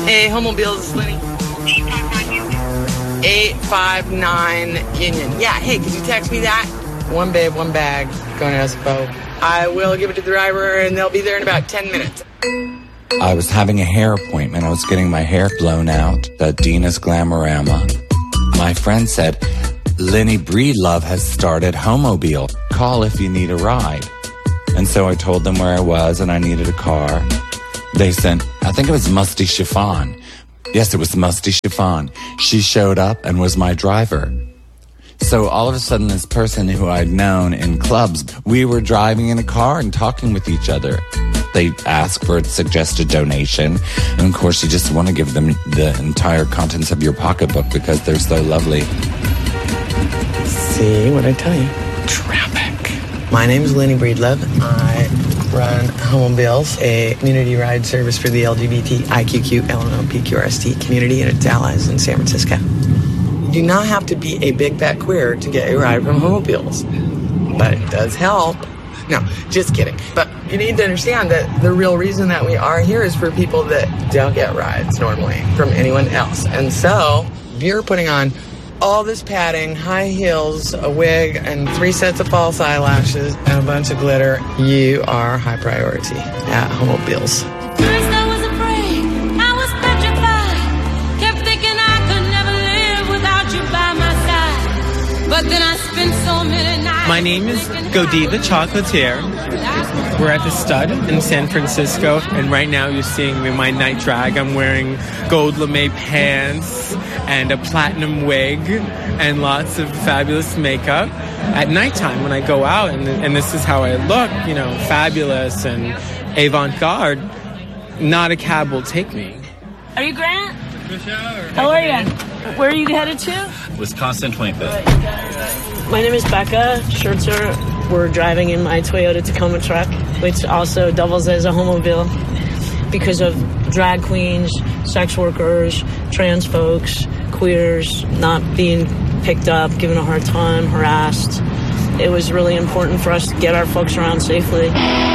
Hey, Homobiles, this is Lenny. 859 Union. Yeah, hey, could you text me that? One babe, one bag, going to Espo. I will give it to the driver, and they'll be there in about 10 minutes. I was having a hair appointment. I was getting my hair blown out at Dina's Glamorama. My friend said, Lenny Breedlove has started Homobile. Call if you need a ride. And so I told them where I was and I needed a car. They sent, I think it was Musty Chiffon. Yes, it was Musty Chiffon. She showed up and was my driver. So all of a sudden, this person who I'd known in clubs, we were driving in a car and talking with each other. They ask for a suggested donation. And of course, you just want to give them the entire contents of your pocketbook because they're so lovely. See what I tell you? Traffic. My name is Lenny Breedlove. I run Homobiles, a community ride service for the LGBT, IQQ, LMNOPQRST community and its allies in San Francisco. You do not have to be a big fat queer to get a ride from Homobiles, but it does help. No, just kidding. But you need to understand that the real reason that we are here is for people that don't get rides normally from anyone else. And so, if you're putting on all this padding, high heels, a wig, and 3 sets of false eyelashes, and a bunch of glitter, you are high priority at Homobiles. First I was afraid, I was petrified. Kept thinking I could never live without you by my side. But then I spent so many nights. My name is Godi the Chocolatier. We're at the Stud in San Francisco, and right now you're seeing me in my night drag. I'm wearing gold lame pants and a platinum wig and lots of fabulous makeup. At nighttime when I go out, and this is how I look, you know, fabulous and avant-garde, not a cab will take me. Are you Grant? How are you? Where are you headed to? Wisconsin 25th. My name is Becca Schertzer. We're driving in my Toyota Tacoma truck, which also doubles as a homobile because of drag queens, sex workers, trans folks, queers not being picked up, given a hard time, harassed. It was really important for us to get our folks around safely.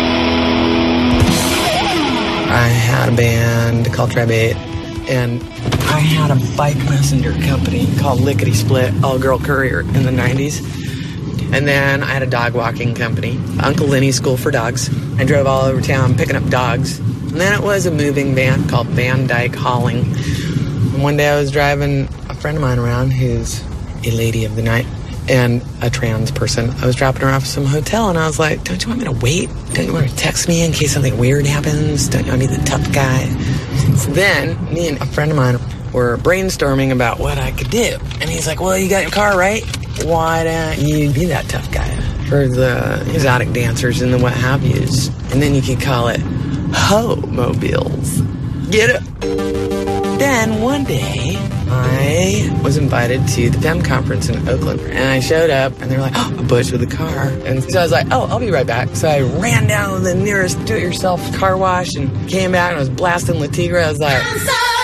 I had a band called Tribe 8, and I had a bike messenger company called Lickety Split, all-girl courier in the 90s. And then I had a dog walking company, Uncle Lenny's School for Dogs. I drove all over town picking up dogs. And then it was a moving van called Van Dyke Hauling. And one day I was driving a friend of mine around who's a lady of the night and a trans person. I was dropping her off at some hotel, and I was like, don't you want me to wait? Don't you want to text me in case something weird happens? Don't you want to be the tough guy? So then me and a friend of mine were brainstorming about what I could do. And he's like, well, you got your car, right? Why don't you be that tough guy for the exotic dancers and the what have yous? And then you could call it Homobiles. Get it? Then one day, I was invited to the FEM conference in Oakland. And I showed up, and they were like, oh, a bush with a car. And so I was like, oh, I'll be right back. So I ran down to the nearest do-it-yourself car wash and came back, and I was blasting La Tigra. I was like, I'm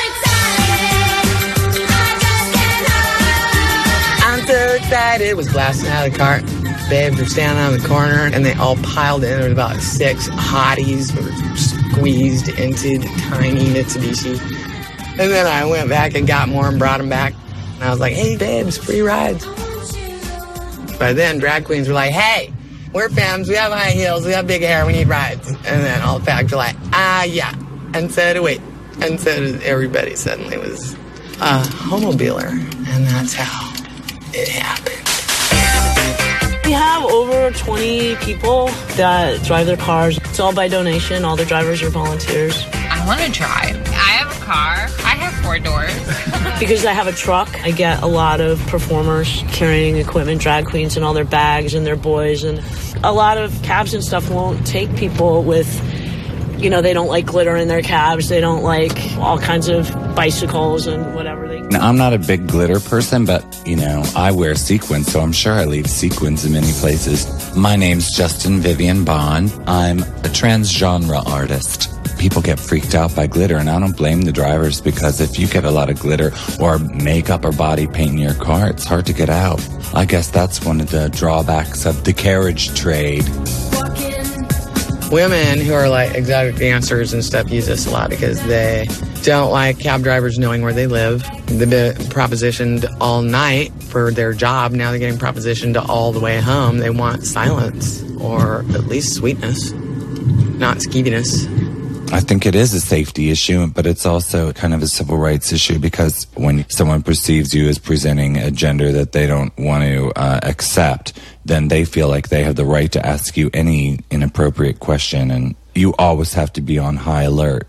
so excited. Was blasting out of the car. Babes were standing on the corner, and they all piled in. There was about 6 hotties who were squeezed into the tiny Mitsubishi. And then I went back and got more and brought them back. And I was like, hey, babes, free rides. By then, drag queens were like, hey, we're femmes. We have high heels. We have big hair. We need rides. And then all the fags were like, yeah. And so did we. And so did everybody suddenly was a homobiler. And that's how it happened. We have over 20 people that drive their cars. It's all by donation. All the drivers are volunteers. I want to drive. I have a car. I have 4 doors. Because I have a truck, I get a lot of performers carrying equipment, drag queens and all their bags and their boys. And a lot of cabs and stuff won't take people with, you know, they don't like glitter in their cabs. They don't like all kinds of bicycles and whatever. Now, I'm not a big glitter person, but, you know, I wear sequins, so I'm sure I leave sequins in many places. My name's Justin Vivian Bond. I'm a transgenre artist. People get freaked out by glitter, and I don't blame the drivers, because if you get a lot of glitter or makeup or body paint in your car, it's hard to get out. I guess that's one of the drawbacks of the carriage trade. Women who are like exotic dancers and stuff use this a lot because they don't like cab drivers knowing where they live. They've been propositioned all night for their job. Now they're getting propositioned all the way home. They want silence or at least sweetness, not skeeviness. I think it is a safety issue, but it's also kind of a civil rights issue because when someone perceives you as presenting a gender that they don't want to accept, then they feel like they have the right to ask you any inappropriate question, and you always have to be on high alert.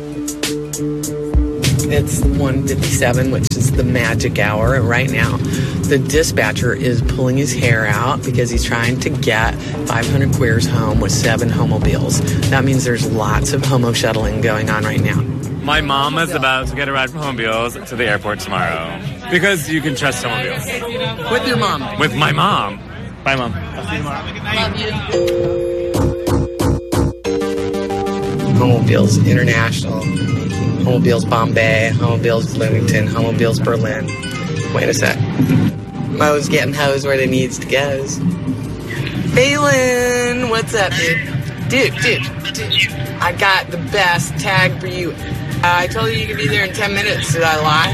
It's 1:57, which is the magic hour. And right now, the dispatcher is pulling his hair out because he's trying to get 500 queers home with 7 homobiles. That means there's lots of homo shuttling going on right now. My mom is about to get a ride from Homobiles to the airport tomorrow. Because you can trust Homobiles. With your mom? With my mom. Bye, Mom. I'll see you tomorrow. Love you. Homobiles International, Homobiles Bombay, Homobiles Bloomington, Homobiles Berlin. Wait a sec. Mo's getting hosed where they needs to go. Phelan, what's up, dude? Dude. I got the best tag for you. I told you you could be there in 10 minutes. Did I lie?